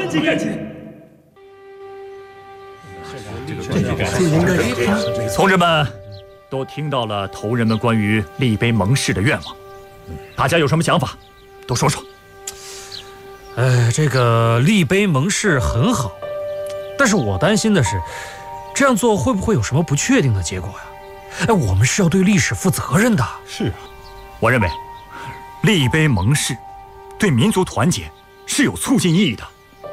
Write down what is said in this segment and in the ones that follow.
客气。 同志们都听到了头人们关于立碑盟誓的愿望，大家有什么想法，都说说。 这个立碑盟誓很好，但是我担心的是，这样做会不会有什么不确定的结果呀？我们是要对历史负责任的。 是啊， 我认为立碑盟誓对民族团结是有促进意义的。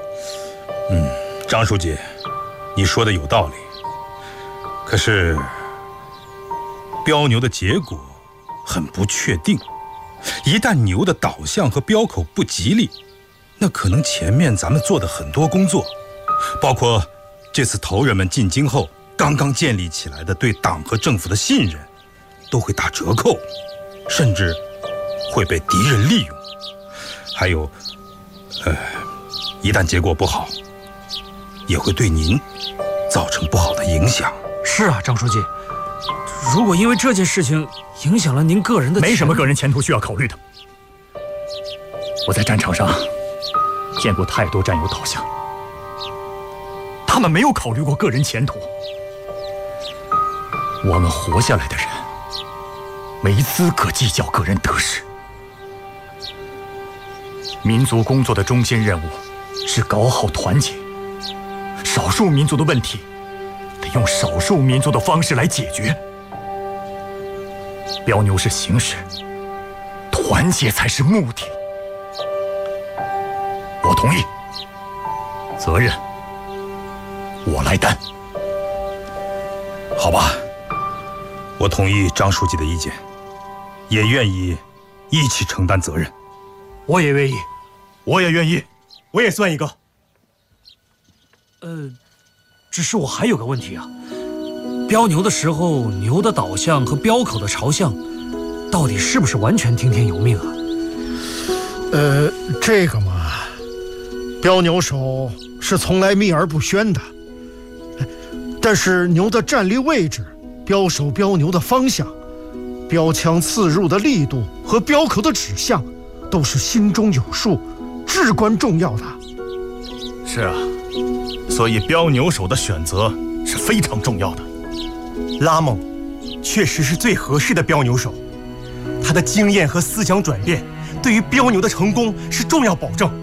张书记，你说的有道理。可是标牛的结果很不确定，一旦牛的导向和标口不吉利，那可能前面咱们做的很多工作，包括这次头人们进京后刚刚建立起来的对党和政府的信任，都会打折扣，甚至会被敌人利用。还有，一旦结果不好，也会对您造成不好的影响。 是啊，张书记，如果因为这件事情影响了您个人的， 没什么个人前途需要考虑的。我在战场上见过太多战友倒下，他们没有考虑过个人前途。我们活下来的人没资格计较个人得失。民族工作的中心任务是搞好团结，少数民族的问题得用少数民族的方式来解决。标牛是形式，团结才是目的。我同意，责任我来担。 好吧，我同意张书记的意见，也愿意一起承担责任。 我也愿意。 我也愿意，我也算一个。 只是我还有个问题啊，标牛的时候，牛的导向和标口的朝向，到底是不是完全听天由命啊？ 这个嘛，标牛手是从来秘而不宣的，但是牛的站立位置、标手标牛的方向、标枪刺入的力度和标口的指向，都是心中有数，至关重要的。 是啊，所以标牛手的选择是非常重要的。拉蒙确实是最合适的标牛手，他的经验和思想转变对于标牛的成功是重要保证。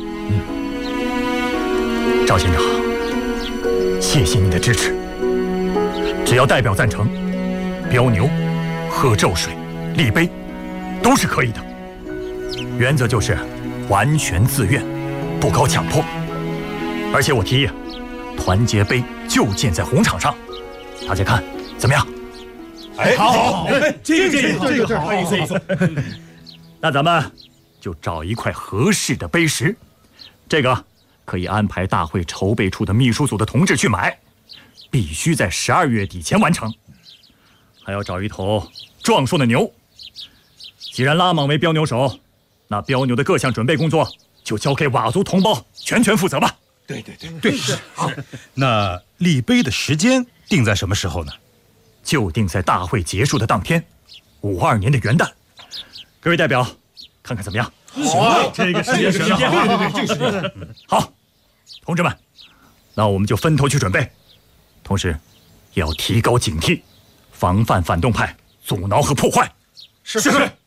赵县长，谢谢你的支持。只要代表赞成，标牛、喝咒水、立碑都是可以的。原则就是完全自愿，不搞强迫。而且我提议，团结碑就建在红场上，大家看怎么样？ 好，这个好， 那咱们就找一块合适的碑石，这个可以安排大会筹备处的秘书组的同志去买，必须在12月底前完成。还要找一头壮硕的牛。既然拉莽为标牛手，那标牛的各项准备工作就交给佤族同胞全权负责吧。 对，好。那立碑的时间定在什么时候呢？ 就定在大会结束的当天，52年的元旦。各位代表，看看怎么样？ 好啊，这个时间选得好，对，这个时间。 好，同志们，那我们就分头去准备，同时也要提高警惕，防范反动派阻挠和破坏。 是。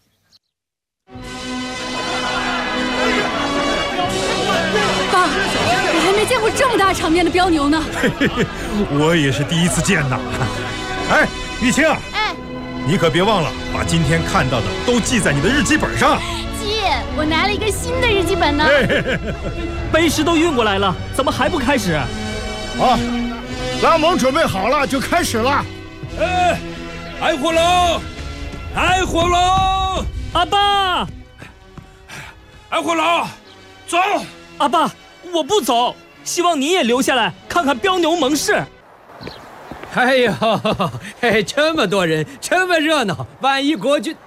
爸，我还没见过这么大场面的标牛呢。 我也是第一次见呐。哎，玉清，你可别忘了把今天看到的都记在你的日记本上。 记，我拿了一个新的日记本呢。 碑石都运过来了，怎么还不开始？ 拉蒙准备好了，就开始了。 开火喽！开火喽！ 阿爸， 开火喽！走！ 阿爸，我不走，希望你也留下来看看标牛盟誓。 哎呦，这么多人，这么热闹，万一国军，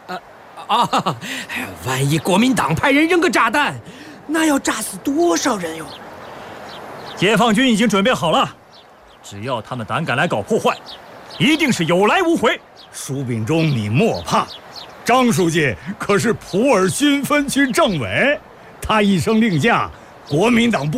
万一国民党派人扔个炸弹，那要炸死多少人哟？ 解放军已经准备好了，只要他们胆敢来搞破坏，一定是有来无回。 苏秉忠，你莫怕，张书记可是普洱新分区政委，他一声令下，国民党不